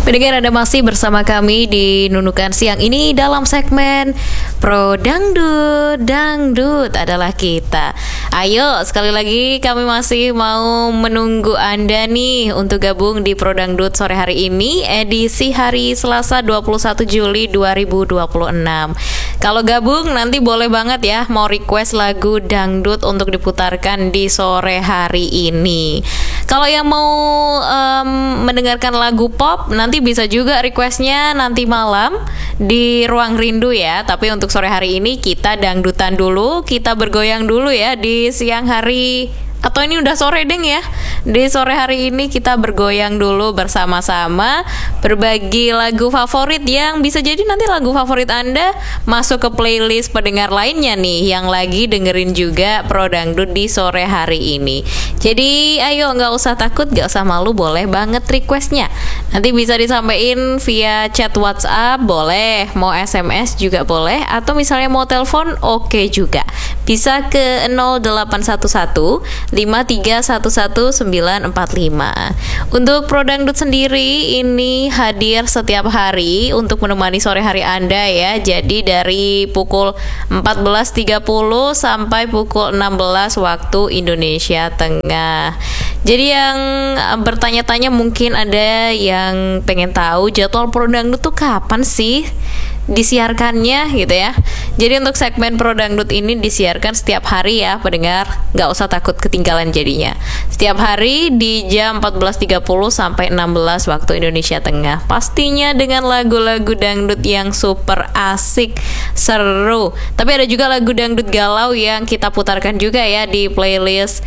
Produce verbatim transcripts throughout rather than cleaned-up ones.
Pendengar, Anda masih bersama kami di Nunukan Siang ini dalam segmen Pro Dangdut. Dangdut adalah kita. Ayo, sekali lagi kami masih mau menunggu Anda nih untuk gabung di Pro Dangdut sore hari ini, edisi hari Selasa dua puluh satu Juli dua ribu dua puluh enam. Kalau gabung nanti boleh banget ya mau request lagu dangdut untuk diputarkan di sore hari ini. Kalau yang mau um, mendengarkan lagu pop, nanti bisa juga requestnya nanti malam di Ruang Rindu ya. Tapi untuk sore hari ini kita dangdutan dulu, kita bergoyang dulu ya di siang hari. Atau ini udah sore deng ya. Di sore hari ini kita bergoyang dulu bersama-sama, berbagi lagu favorit yang bisa jadi nanti lagu favorit Anda masuk ke playlist pendengar lainnya nih yang lagi dengerin juga Pro Dangdut di sore hari ini. Jadi ayo, gak usah takut, gak usah malu, boleh banget requestnya. Nanti bisa disampaikan via chat WhatsApp, boleh, mau S M S juga boleh, atau misalnya mau telepon oke okay juga. Bisa ke nol delapan satu satu lima tiga satu satu sembilan empat lima. Untuk Pro Dangdut sendiri ini hadir setiap hari untuk menemani sore hari Anda ya. Jadi dari pukul empat belas tiga puluh sampai pukul enam belas waktu Indonesia Tengah. Jadi yang bertanya-tanya mungkin ada yang pengen tahu jadwal Pro Dangdut tuh kapan sih disiarkannya gitu ya. Jadi untuk segmen Pro Dangdut ini disiarkan setiap hari ya pendengar, gak usah takut ketinggalan jadinya. Setiap hari di jam empat belas tiga puluh sampai enam belas waktu Indonesia Tengah. Pastinya dengan lagu-lagu dangdut yang super asik, seru. Tapi ada juga lagu dangdut galau yang kita putarkan juga ya di playlist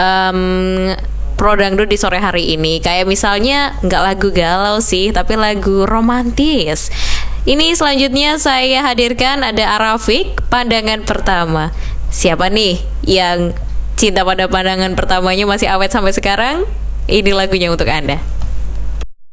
um, Pro Dangdut di sore hari ini. Kayak misalnya gak lagu galau sih, tapi lagu romantis. Ini selanjutnya saya hadirkan ada Arafik, Pandangan Pertama. Siapa nih yang cinta pada pandangan pertamanya masih awet sampai sekarang? Ini lagunya untuk Anda.